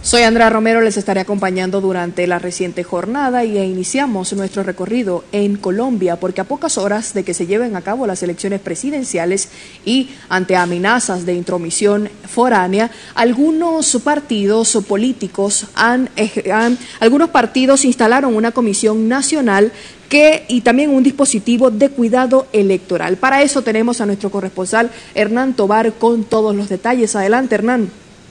Soy Andrea Romero, les estaré acompañando durante la reciente jornada y iniciamos nuestro recorrido en Colombia porque a pocas horas de que se lleven a cabo las elecciones presidenciales y ante amenazas de intromisión foránea, algunos partidos políticos algunos partidos instalaron una comisión nacional y también un dispositivo de cuidado electoral. Para eso tenemos a nuestro corresponsal Hernán Tobar con todos los detalles. Adelante, Hernán.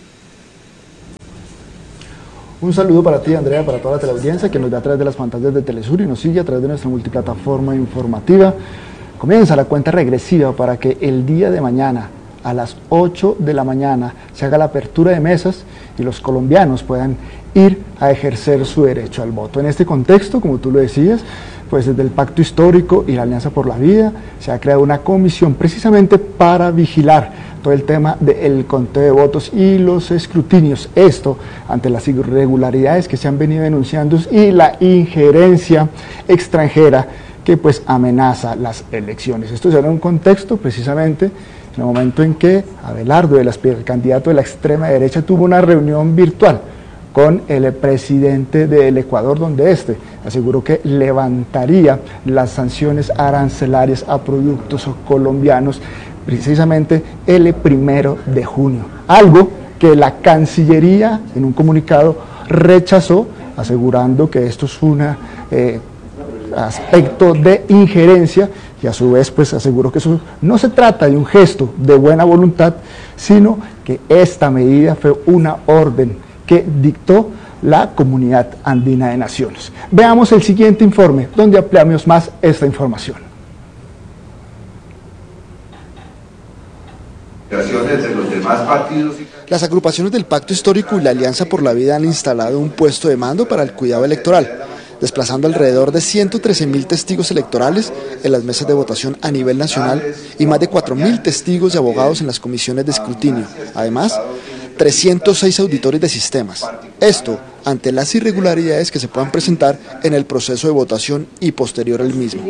Un saludo para ti, Andrea, para toda la teleaudiencia que nos ve a través de las pantallas de Telesur y nos sigue a través de nuestra multiplataforma informativa. Comienza la cuenta regresiva para que el día de mañana, a las 8 de la mañana, se haga la apertura de mesas y los colombianos puedan ir a ejercer su derecho al voto. En este contexto, como tú lo decías, pues desde el Pacto Histórico y la Alianza por la Vida se ha creado una comisión precisamente para vigilar todo el tema del conteo de votos y los escrutinios. Esto ante las irregularidades que se han venido denunciando y la injerencia extranjera que pues amenaza las elecciones. Esto se da en un contexto precisamente en el momento en que Abelardo de la Espriella, el candidato de la extrema derecha, tuvo una reunión virtual con el presidente del Ecuador, donde aseguró que levantaría las sanciones arancelarias a productos colombianos precisamente el 1 de junio, algo que la Cancillería en un comunicado rechazó, asegurando que esto es un aspecto de injerencia y a su vez pues aseguró que eso no se trata de un gesto de buena voluntad, sino que esta medida fue una orden que dictó la Comunidad Andina de Naciones. Veamos el siguiente informe, donde ampliamos más esta información. Las agrupaciones del Pacto Histórico y la Alianza por la Vida han instalado un puesto de mando para el cuidado electoral, desplazando alrededor de 113.000 testigos electorales en las mesas de votación a nivel nacional y más de 4.000 testigos y abogados en las comisiones de escrutinio. Además, 306 auditores de sistemas. Esto ante las irregularidades que se puedan presentar en el proceso de votación y posterior al mismo.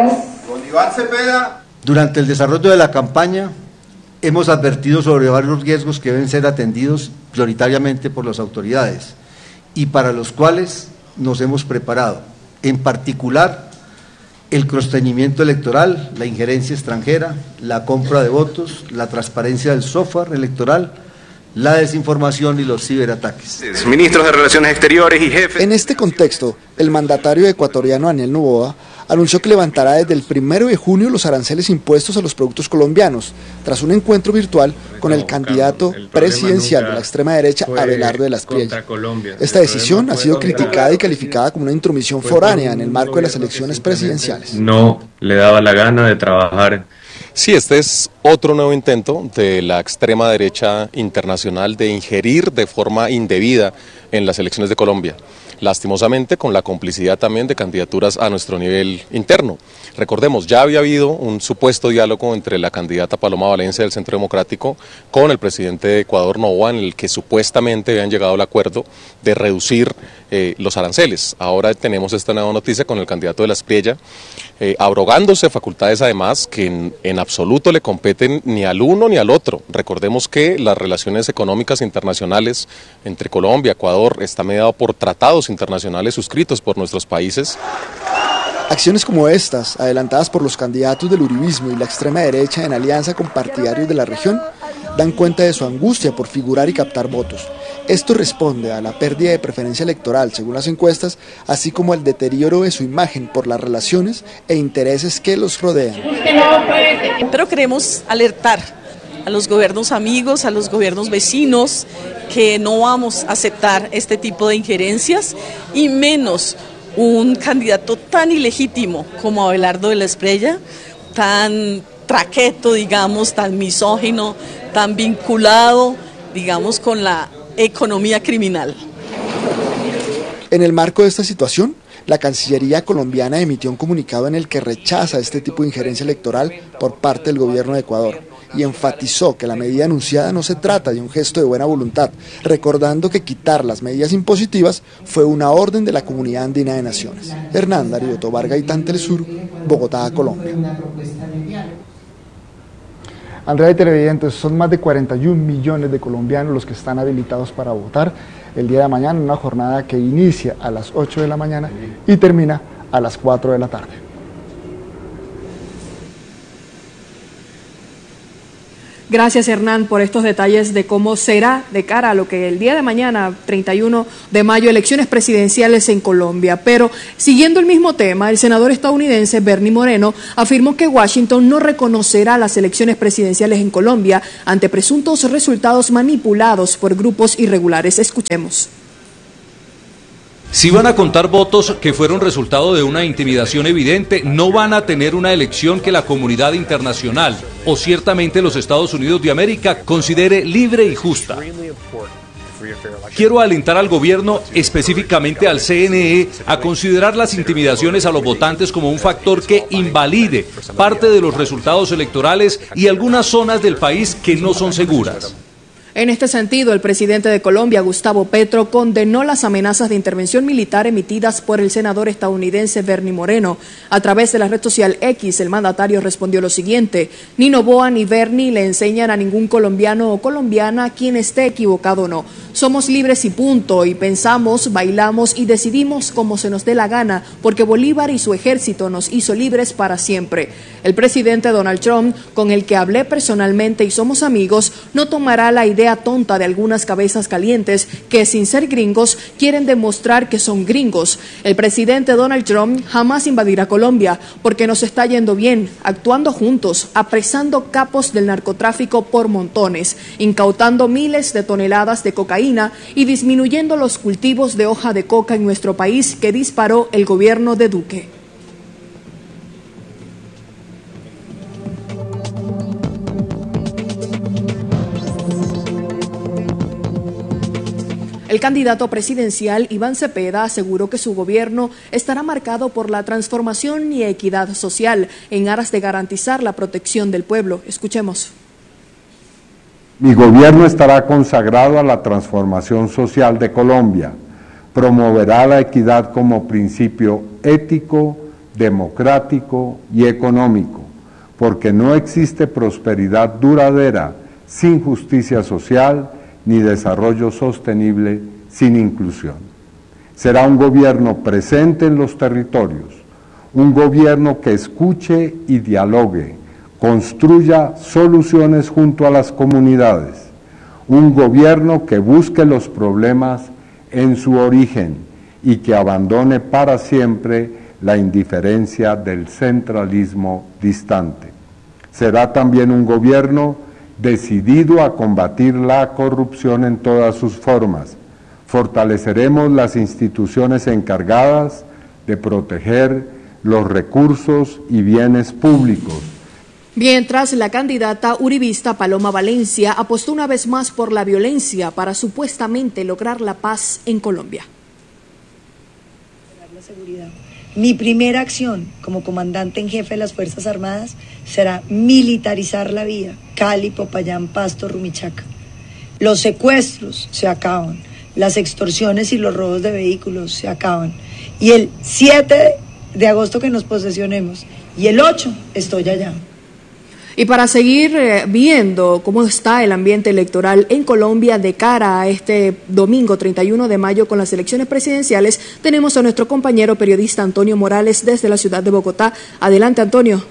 Durante el desarrollo de la campaña hemos advertido sobre varios riesgos que deben ser atendidos prioritariamente por las autoridades y para los cuales nos hemos preparado, en particular el crosteñimiento electoral, la injerencia extranjera, la compra de votos, la transparencia del software electoral, la desinformación y los ciberataques. Ministros de Relaciones Exteriores y jefes. En este contexto, el mandatario ecuatoriano Daniel Noboa anunció que levantará desde el 1 de junio los aranceles impuestos a los productos colombianos, tras un encuentro virtual con el candidato presidencial de la extrema derecha, Abelardo de la Espriella. Esta decisión ha sido criticada y calificada como una intromisión foránea en el marco de las elecciones presidenciales. No le daba la gana de trabajar. Sí, este es otro nuevo intento de la extrema derecha internacional de ingerir de forma indebida en las elecciones de Colombia. Lastimosamente con la complicidad también de candidaturas a nuestro nivel interno. Recordemos, ya había habido un supuesto diálogo entre la candidata Paloma Valencia del Centro Democrático con el presidente de Ecuador, Noboa, en el que supuestamente habían llegado al acuerdo de reducir los aranceles. Ahora tenemos esta nueva noticia con el candidato de la Espriella, abrogándose facultades además que en absoluto le competen ni al uno ni al otro. Recordemos que las relaciones económicas internacionales entre Colombia y Ecuador está mediado por tratados internacionales suscritos por nuestros países. Acciones como estas, adelantadas por los candidatos del uribismo y la extrema derecha en alianza con partidarios de la región, dan cuenta de su angustia por figurar y captar votos. Esto responde a la pérdida de preferencia electoral, según las encuestas, así como al deterioro de su imagen por las relaciones e intereses que los rodean. Pero queremos alertar a los gobiernos amigos, a los gobiernos vecinos, que no vamos a aceptar este tipo de injerencias y menos un candidato tan ilegítimo como Abelardo de la Espriella, tan traqueto, digamos, tan misógino, tan vinculado, digamos, con la economía criminal. En el marco de esta situación, la Cancillería colombiana emitió un comunicado en el que rechaza este tipo de injerencia electoral por parte del gobierno de Ecuador y enfatizó que la medida anunciada no se trata de un gesto de buena voluntad, recordando que quitar las medidas impositivas fue una orden de la Comunidad Andina de Naciones. Hernán Darío Tobar Gaitán, Telesur, Bogotá, Colombia. Andrea y televidentes, son más de 41 millones de colombianos los que están habilitados para votar el día de mañana, en una jornada que inicia a las 8 de la mañana y termina a las 4 de la tarde. Gracias, Hernán, por estos detalles de cómo será de cara a lo que el día de mañana, 31 de mayo, elecciones presidenciales en Colombia. Pero siguiendo el mismo tema, el senador estadounidense Bernie Moreno afirmó que Washington no reconocerá las elecciones presidenciales en Colombia ante presuntos resultados manipulados por grupos irregulares. Escuchemos. Si van a contar votos que fueron resultado de una intimidación evidente, no van a tener una elección que la comunidad internacional o ciertamente los Estados Unidos de América considere libre y justa. Quiero alentar al gobierno, específicamente al CNE, a considerar las intimidaciones a los votantes como un factor que invalide parte de los resultados electorales y algunas zonas del país que no son seguras. En este sentido, el presidente de Colombia, Gustavo Petro, condenó las amenazas de intervención militar emitidas por el senador estadounidense Bernie Moreno. A través de la red social X, el mandatario respondió lo siguiente: ni Noboa ni Bernie le enseñan a ningún colombiano o colombiana quien esté equivocado o no. Somos libres y punto, y pensamos, bailamos y decidimos como se nos dé la gana, porque Bolívar y su ejército nos hizo libres para siempre. El presidente Donald Trump, con el que hablé personalmente y somos amigos, no tomará la idea tonta de algunas cabezas calientes que, sin ser gringos, quieren demostrar que son gringos. El presidente Donald Trump jamás invadirá Colombia, porque nos está yendo bien, actuando juntos, apresando capos del narcotráfico por montones, incautando miles de toneladas de cocaína y disminuyendo los cultivos de hoja de coca en nuestro país que disparó el gobierno de Duque. El candidato presidencial Iván Cepeda aseguró que su gobierno estará marcado por la transformación y equidad social en aras de garantizar la protección del pueblo. Escuchemos. Mi gobierno estará consagrado a la transformación social de Colombia, promoverá la equidad como principio ético, democrático y económico, porque no existe prosperidad duradera sin justicia social ni desarrollo sostenible sin inclusión. Será un gobierno presente en los territorios, un gobierno que escuche y dialogue, construya soluciones junto a las comunidades, un gobierno que busque los problemas en su origen y que abandone para siempre la indiferencia del centralismo distante. Será también un gobierno decidido a combatir la corrupción en todas sus formas. Fortaleceremos las instituciones encargadas de proteger los recursos y bienes públicos. Mientras, la candidata uribista Paloma Valencia apostó una vez más por la violencia para supuestamente lograr la paz en Colombia. La seguridad. Mi primera acción como comandante en jefe de las Fuerzas Armadas será militarizar la vía. Cali, Popayán, Pasto, Rumichaca. Los secuestros se acaban, las extorsiones y los robos de vehículos se acaban. Y el 7 de agosto que nos posesionemos y el 8 estoy allá. Y para seguir viendo cómo está el ambiente electoral en Colombia de cara a este domingo 31 de mayo con las elecciones presidenciales, tenemos a nuestro compañero periodista Antonio Morales desde la ciudad de Bogotá. Adelante, Antonio.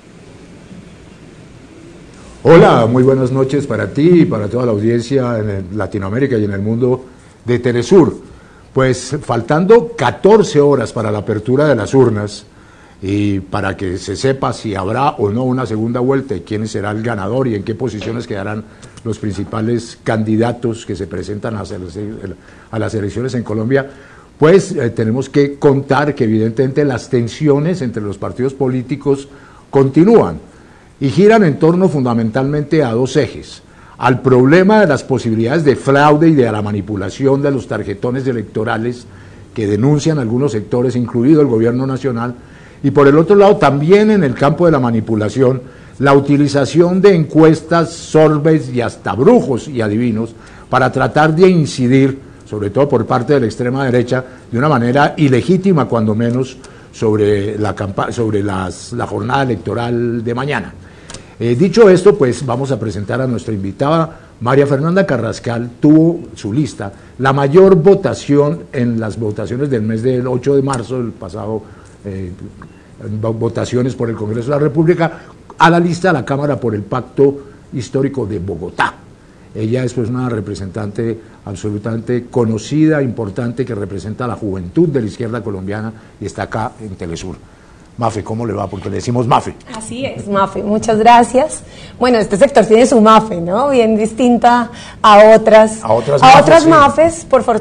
Hola, muy buenas noches para ti y para toda la audiencia en Latinoamérica y en el mundo de Telesur. Pues faltando 14 horas para la apertura de las urnas, y para que se sepa si habrá o no una segunda vuelta y quién será el ganador y en qué posiciones quedarán los principales candidatos que se presentan a las elecciones en Colombia, pues tenemos que contar que evidentemente las tensiones entre los partidos políticos continúan y giran en torno fundamentalmente a dos ejes: al problema de las posibilidades de fraude y de la manipulación de los tarjetones electorales que denuncian algunos sectores, incluido el gobierno nacional, y por el otro lado también en el campo de la manipulación, la utilización de encuestas, surveys y hasta brujos y adivinos para tratar de incidir, sobre todo por parte de la extrema derecha, de una manera ilegítima cuando menos sobre la jornada electoral de mañana. Dicho esto, pues vamos a presentar a nuestra invitada. María Fernanda Carrascal tuvo su lista, la mayor votación en las votaciones del mes del 8 de marzo, el pasado, votaciones por el Congreso de la República, a la lista de la Cámara por el Pacto Histórico de Bogotá. Ella es pues una representante absolutamente conocida, importante, que representa a la juventud de la izquierda colombiana y está acá en Telesur. Mafe, ¿cómo le va? Porque le decimos Mafe. Así es, Mafe, muchas gracias. Bueno, este sector tiene su Mafe, ¿no? Bien distinta a otras Mafes, Mafes, por